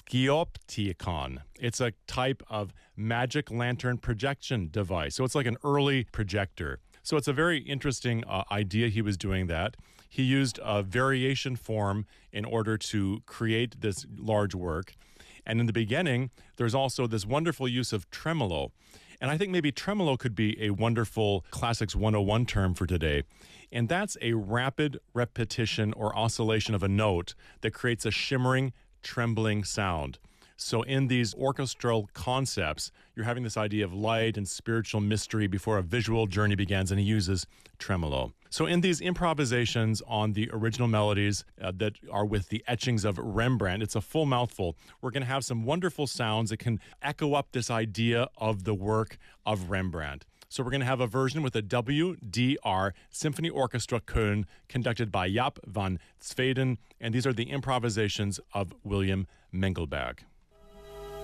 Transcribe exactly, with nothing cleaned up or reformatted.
Sciopticon. It's a type of magic lantern projection device. So it's like an early projector. So it's a very interesting uh, idea he was doing that. He used a variation form in order to create this large work. And in the beginning, there's also this wonderful use of tremolo. And I think maybe tremolo could be a wonderful Classics one oh one term for today. And that's a rapid repetition or oscillation of a note that creates a shimmering, trembling sound. So in these orchestral concepts, you're having this idea of light and spiritual mystery before a visual journey begins, and he uses tremolo. So in these improvisations on the original melodies uh, that are with the etchings of Rembrandt, it's a full mouthful. We're going to have some wonderful sounds that can echo up this idea of the work of Rembrandt. So we're going to have a version with a W D R Symphony Orchestra Köln conducted by Jaap van Zweden, and these are the improvisations of William Mengelberg.